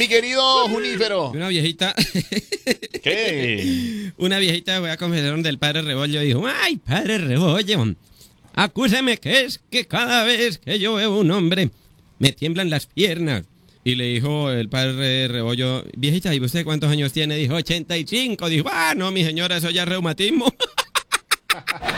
Mi querido Junífero. Una viejita. ¿Qué? Una viejita fue a confesión del padre Rebollo y dijo: ay, padre Rebollo, acúseme que es que cada vez que yo veo un hombre me tiemblan las piernas. Y le dijo el padre Rebollo: viejita, ¿y usted cuántos años tiene? Dijo: 85. Dijo: ah, no, mi señora, eso ya es reumatismo.